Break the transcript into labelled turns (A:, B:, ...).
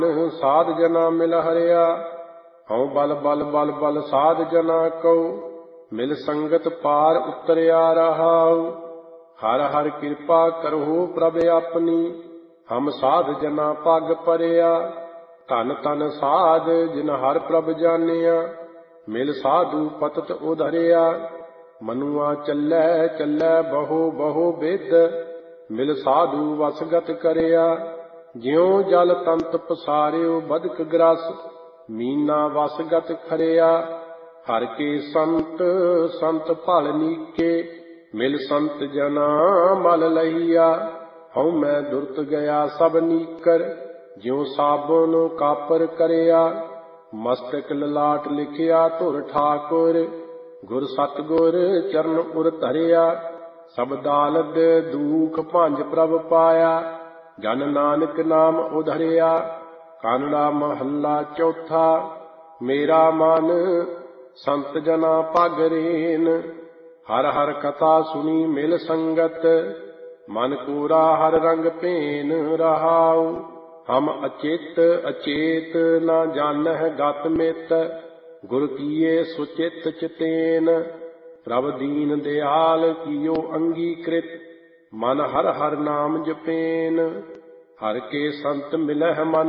A: ਸਾਧ ਜਨਾ ਮਿਲ ਹਰਿਆ। ਹਉ ਬਲ ਬਲ ਬਲ ਬਲ ਸਾਧ ਜਨਾ ਕਉ, ਮਿਲ ਸੰਗਤ ਪਾਰ ਉਤਰਿਆ ਰਹਾਉ। ਹਰ ਹਰ ਕਿਰਪਾ ਕਰਹੁ ਪ੍ਰਭ ਆਪਣੀ, ਹਮ ਸਾਧ ਜਨਾ ਪਗ ਪਰਿਆ। ਧਨ ਧਨ ਸਾਧ ਜਿਨ ਹਰ ਪ੍ਰਭ ਜਾਣਿਆ, ਮਿਲ ਸਾਧੂ ਪਤਤ ਉਧਰਿਆ। ਮਨੁਆ ਚੱਲੈ ਚੱਲੈ ਬਹੁ ਬਹੁ ਬਿਧ, ਮਿਲ ਸਾਧੂ ਵਸਗਤ ਕਰਿਆ। ਜਿਉ ਜਲ ਤੰਤ ਪਸਾਰਿਓ ਬਦਕ ਗ੍ਰਸ, ਮੀਨਾ ਵਸਗਤ ਖਰਿਆ। ਹਰ ਕੇ ਸੰਤ ਸੰਤ ਭਲ ਨੀਕੇ, ਮਿਲ ਸੰਤ ਜਨਾ ਮਲ ਲਈਆ। ਹਉ ਮੈਂ ਦੁਰਤ ਗਿਆ ਸਭ ਨੀਕਰ, ਜਿਉ ਸਾਬਨ ਕਾਪਰ ਕਰਿਆ। ਮਸਤਕ ਲਲਾਟ ਲਿਖਿਆ ਧੁਰ ਠਾਕੁਰ, ਗੁਰ ਸਤਿਗੁਰ ਚਰਨ ਉਰ ਧਰਿਆ। ਸਭ ਦਾਲਦ ਦੂਖ ਭੰਜ ਪ੍ਰਭ ਪਾਇਆ, ਜਨ ਨਾਨਕ ਨਾਮ ਉਧਰਿਆ। ਕਾਨੜਾ ਮਹੱਲਾ ਚੌਥਾ। ਮੇਰਾ ਮਨ ਸੰਤ ਜਨਾ ਪਗ ਰੇਨ, ਹਰ ਹਰ ਕਥਾ ਸੁਣੀ ਮਿਲ ਸੰਗਤ। ਮਨ ਕੂਰਾ ਹਰ ਰੰਗ ਭੇਨ ਰਹਾਉ, ਹਮ ਅਚੇਤ ਅਚੇਤ ਨਾ ਜਾਣਹਿ ਗਤ ਮਿਤ। ਗੁਰ ਕੀਏ ਸੁਚਿਤ ਚਿਤੇਨ, ਪ੍ਰਭ ਦੀਨ ਦਿਆਲ ਕੀਓ ਅੰਗੀਕ੍ਰਿਤ। ਮਨ ਹਰ ਹਰ ਨਾਮ ਜਪੇਨ, ਹਰ ਕੇ ਸੰਤ ਮਿਲਹਿ ਮਨ